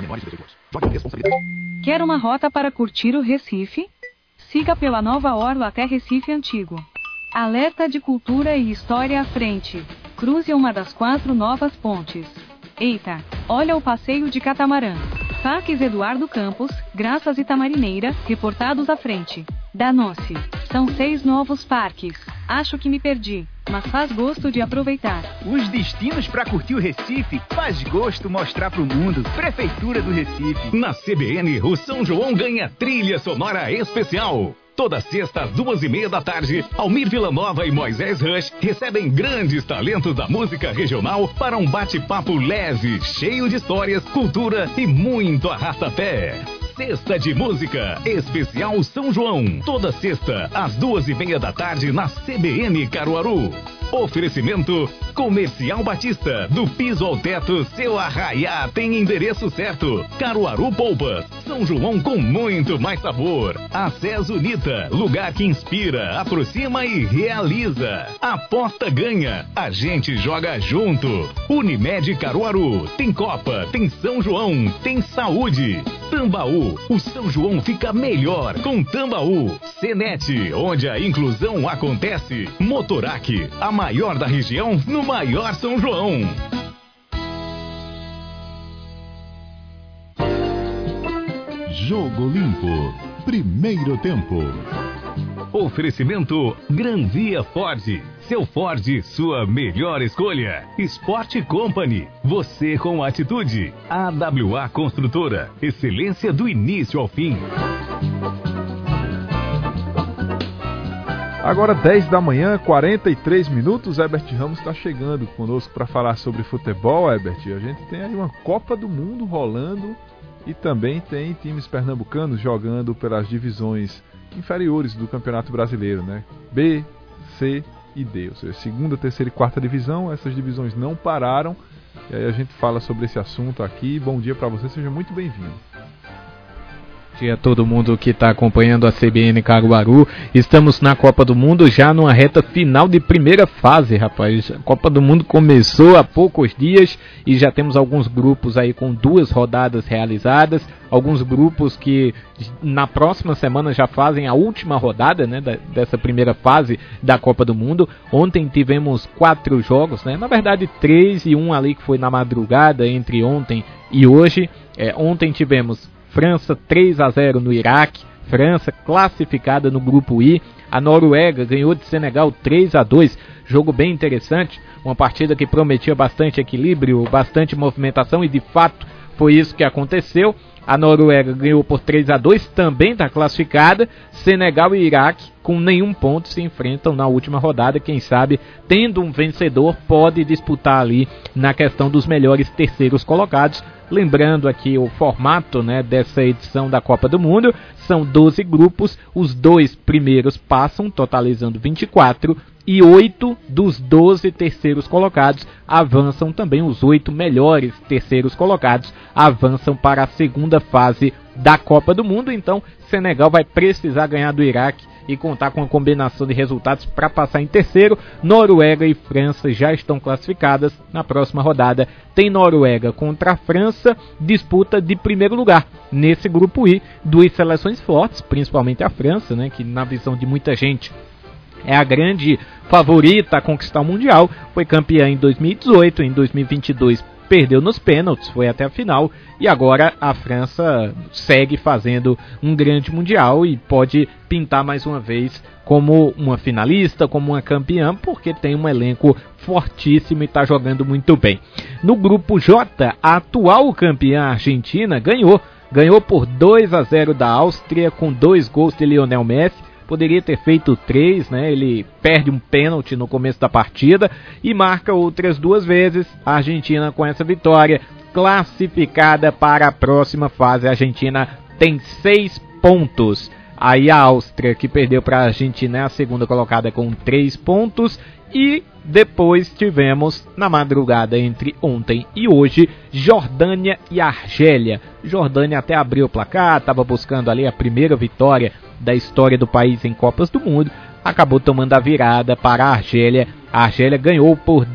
menores de 18 anos. Jogue com responsabilidade. Quer uma rota para curtir o Recife? Siga pela Nova Orla até Recife Antigo. Alerta de cultura e história à frente. Cruze uma das 4 novas pontes. Eita, olha o passeio de catamarã. Parques Eduardo Campos, Graças e Tamarineira, reportados à frente. Danou-se. São 6 novos parques. Acho que me perdi, mas faz gosto de aproveitar. Os destinos para curtir o Recife faz gosto mostrar pro mundo. Prefeitura do Recife. Na CBN, o São João ganha trilha sonora especial. Toda sexta às 2:30 da tarde, Almir Villanova e Moisés Rush recebem grandes talentos da música regional para um bate-papo leve, cheio de histórias, cultura e muito arrasta-pé. Sexta de Música, especial São João. Toda sexta, às 2:30 da tarde, na CBN Caruaru. Oferecimento Comercial Batista, do piso ao teto, seu arraiá tem endereço certo. Caruaru Polpas, São João com muito mais sabor. Acés Unita, lugar que inspira, aproxima e realiza. Aposta ganha, a gente joga junto. Unimed Caruaru, tem Copa, tem São João, tem saúde. Tambaú, o São João fica melhor com Tambaú. Senet, onde a inclusão acontece. Motorac, a maior da região no maior São João. Jogo Limpo, primeiro tempo. Oferecimento Gran Via Ford. Seu Ford, sua melhor escolha. Sport Company, você com atitude. AWA Construtora, excelência do início ao fim. Agora 10 da manhã, 43 minutos, Herbert Ramos está chegando conosco para falar sobre futebol, Herbert. A gente tem aí uma Copa do Mundo rolando e também tem times pernambucanos jogando pelas divisões inferiores do Campeonato Brasileiro, né? B, C e D, ou seja, segunda, terceira e quarta divisão. Essas divisões não pararam e aí a gente fala sobre esse assunto aqui. Bom dia para você, seja muito bem-vindo. Bom dia a todo mundo que está acompanhando a CBN Caruaru. Estamos na Copa do Mundo, já numa reta final de primeira fase, rapaz. A Copa do Mundo começou há poucos dias e já temos alguns grupos aí com 2 rodadas realizadas. Alguns grupos que na próxima semana já fazem a última rodada, né, dessa primeira fase da Copa do Mundo. Ontem tivemos 4 jogos, né, na verdade 3 e um ali que foi na madrugada entre ontem e hoje. Ontem tivemos França 3-0 no Iraque, França classificada no grupo I. A Noruega ganhou de Senegal 3-2, jogo bem interessante, uma partida que prometia bastante equilíbrio, bastante movimentação e de fato foi isso que aconteceu. A Noruega ganhou por 3-2, também está classificada. Senegal e Iraque, com nenhum ponto, se enfrentam na última rodada. Quem sabe, tendo um vencedor, pode disputar ali na questão dos melhores terceiros colocados. Lembrando aqui o formato, né, dessa edição da Copa do Mundo, são 12 grupos, os 2 primeiros passam, totalizando 24, e 8 dos 12 terceiros colocados avançam também, os 8 melhores terceiros colocados avançam para a segunda fase da Copa do Mundo. Então, Senegal vai precisar ganhar do Iraque e contar com uma combinação de resultados para passar em terceiro. Noruega e França já estão classificadas. Na próxima rodada tem Noruega contra a França, disputa de primeiro lugar. Nesse grupo I, 2 seleções fortes, principalmente a França, né, que na visão de muita gente é a grande favorita a conquistar o Mundial. Foi campeã em 2018, em 2022 perdeu nos pênaltis, foi até a final, e agora a França segue fazendo um grande Mundial e pode pintar mais uma vez como uma finalista, como uma campeã, porque tem um elenco fortíssimo e está jogando muito bem. No grupo J, a atual campeã argentina ganhou por 2-0 da Áustria, com 2 gols de Lionel Messi. Poderia ter feito 3, né? Ele perde um pênalti no começo da partida e marca outras 2 vezes. A Argentina, com essa vitória, classificada para a próxima fase. A Argentina tem 6 pontos. Aí a Áustria, que perdeu para a Argentina, é a segunda colocada com 3 pontos. E depois tivemos, na madrugada entre ontem e hoje, Jordânia e Argélia. Jordânia até abriu o placar, estava buscando ali a primeira vitória da história do país em Copas do Mundo. Acabou tomando a virada para a Argélia. A Argélia ganhou por